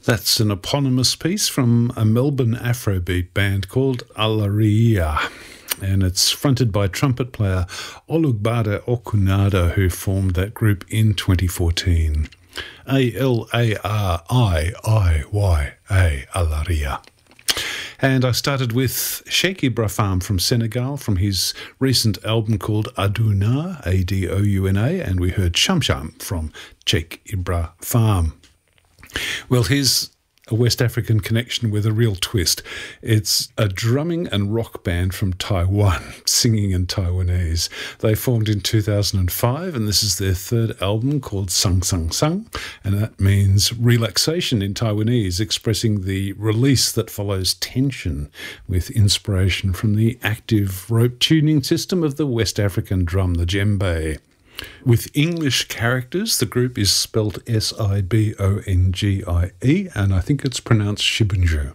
That's an eponymous piece from a Melbourne Afrobeat band called Alaria, and it's fronted by trumpet player Olugbade Okunada, who formed that group in 2014. Alariya, Alaria. And I started with Cheikh Ibra Fam from Senegal, from his recent album called Adouna, Adouna, and we heard Sham Sham from Cheikh Ibra Fam. Well, here's a West African connection with a real twist. It's a drumming and rock band from Taiwan, singing in Taiwanese. They formed in 2005, and this is their third album called Sang Sang Sang, and that means relaxation in Taiwanese, expressing the release that follows tension, with inspiration from the active rope tuning system of the West African drum, the djembe. With English characters, the group is spelled Sibongie, and I think it's pronounced Shibunju.